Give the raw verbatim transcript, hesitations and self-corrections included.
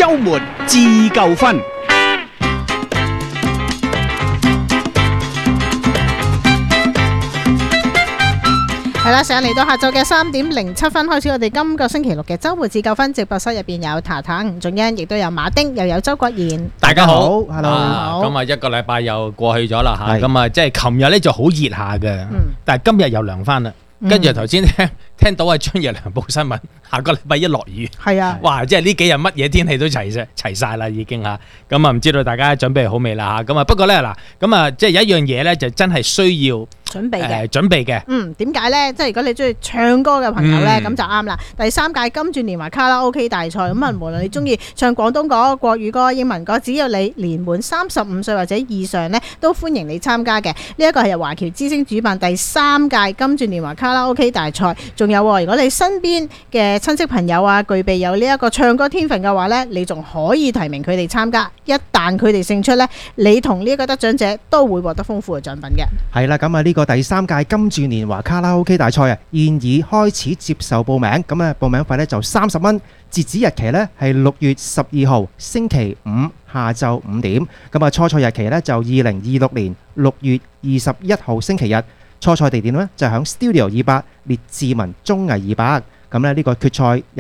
周末自夠分。 係啦，上嚟到下晝嘅三點零七分開始，我哋今個星期六嘅周末自救分直播室入邊有塔塔吳俊欣，亦都有馬丁，又有周國賢。 大家好 ，Hello， 啊咁啊一個禮拜又過去咗啦吓， 係咁啊即係琴日咧就好熱下嘅， 嗯但係今日又涼翻啦。 嗯跟住頭先聽聽到阿張日良報新聞，下個禮拜一落雨， 係啊， 哇！即係呢幾日乜嘢天氣都齊晒齊晒啦，已經吓。咁啊唔知道大家準備好未啦吓？咁啊不過咧嗱，咁啊即係有一樣嘢咧就真係需要準備嘅。 誒準備嘅。 嗯，點解呢？即係如果你中意唱歌嘅朋友呢， 嗯咁就啱啦。第三屆金鑽年華卡拉 OK 大賽，咁啊，無論你中意唱廣東歌、國語歌、英文歌，只要你年滿三十五歲或者以上呢，都歡迎你參加嘅。呢一個係由華僑之星主辦第三屆金鑽年華卡拉 OK 大賽。仲有喎，如果你身邊嘅親戚朋友啊，具備有呢一個唱歌天分嘅話呢，你仲可以提名佢哋參加。一旦佢哋勝出呢，你同呢一個得獎者都會獲得豐富嘅獎品嘅。 係啦，咁啊呢個第三屆金鑽年華卡拉 OK 大賽啊，現已開始接受報名，咁啊報名費呢就三十蚊，截止日期呢係六月十二號星期五下晝五點，咁啊初賽日期呢就二零二六年六月二十一號星期日，初賽地點呢就響 Studio 二百列治文綜藝二百，咁咧呢個決賽